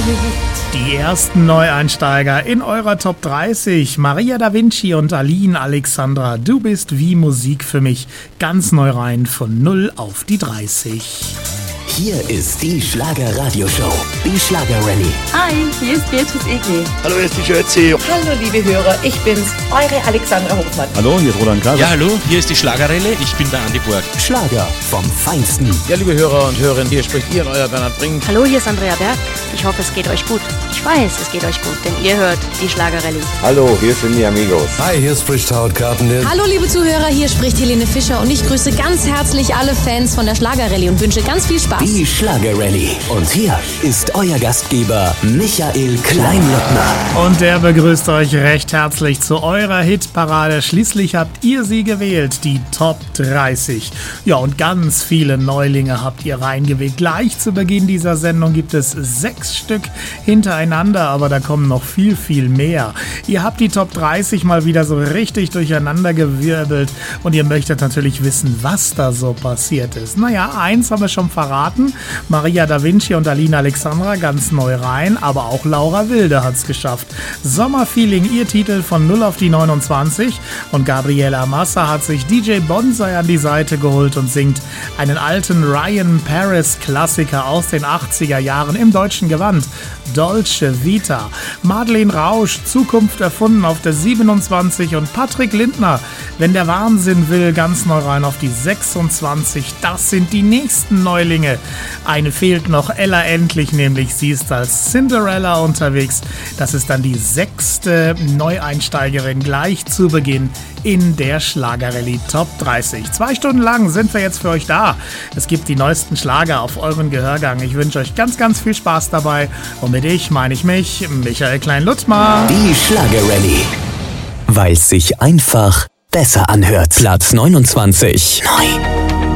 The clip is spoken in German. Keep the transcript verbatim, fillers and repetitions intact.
Die ersten Neueinsteiger in eurer Top dreißig. Maria Da Vinci und Aline Alexandra. Du bist wie Musik für mich. Ganz neu rein von null auf die dreißig. Hier ist die Schlager-Radio-Show, die Schlager-Rallye. Hi, hier ist Beatrice Egli. Hallo, hier ist die Schötzi. Hallo, liebe Hörer, ich bin's, eure Alexandra Hofmann. Hallo, hier ist Roland Kaiser. Ja, hallo, hier ist die Schlager-Rallye, ich bin der Andi Borg. Schlager vom Feinsten. Ja, liebe Hörer und Hörerinnen, hier spricht ihr, euer Bernhard Brink. Hallo, hier ist Andrea Berg. Ich hoffe, es geht euch gut. Ich weiß, es geht euch gut, denn ihr hört die Schlager-Rallye. Hallo, hier sind die Amigos. Hi, hier spricht Howard Carpendale. Hallo, liebe Zuhörer, hier spricht Helene Fischer und ich grüße ganz herzlich alle Fans von der Schlager-Rallye und wünsche ganz viel Spaß. Die Schlager-Rallye. Und hier ist euer Gastgeber Michael Kleinlöckner. Und der begrüßt euch recht herzlich zu eurer Hitparade. Schließlich habt ihr sie gewählt, die Top dreißig. Ja, und ganz viele Neulinge habt ihr reingewählt. Gleich zu Beginn dieser Sendung gibt es sechs Stück hintereinander, aber da kommen noch viel, viel mehr. Ihr habt die Top dreißig mal wieder so richtig durcheinander gewirbelt und ihr möchtet natürlich wissen, was da so passiert ist. Naja, eins haben wir schon verraten. Maria Da Vinci und Aline Alexandra ganz neu rein, aber auch Laura Wilde hat's geschafft. Sommerfeeling, ihr Titel von null auf die neunundzwanzig und Gabriela Massa hat sich D J Bonsai an die Seite geholt und singt einen alten Ryan Paris Klassiker aus den achtziger Jahren im deutschen Gewand. Dolce Vita. Madeleine Rausch, Zukunft erfunden auf der siebenundzwanzig und Patrick Lindner, Wenn der Wahnsinn will, ganz neu rein auf die sechsundzwanzig. Das sind die nächsten Neulinge. Eine fehlt noch, Ella Endlich nämlich. Sie ist als Cinderella unterwegs. Das ist dann die sechste Neueinsteigerin gleich zu Beginn in der Schlager-Rallye Top dreißig. Zwei Stunden lang sind wir jetzt für euch da. Es gibt die neuesten Schlager auf euren Gehörgang. Ich wünsche euch ganz, ganz viel Spaß dabei. Und mit ich meine ich mich, Michael Klein-Luttmer. Die Schlager-Rallye. Weil es sich einfach besser anhört. Platz neunundzwanzig. Neu.